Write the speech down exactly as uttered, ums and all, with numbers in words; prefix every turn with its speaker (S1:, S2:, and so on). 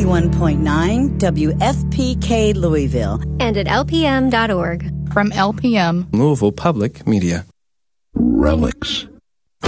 S1: ninety-one point nine W F P K Louisville.
S2: And at L P M dot org.
S3: From L P M,
S4: Louisville Public Media.
S5: Relics.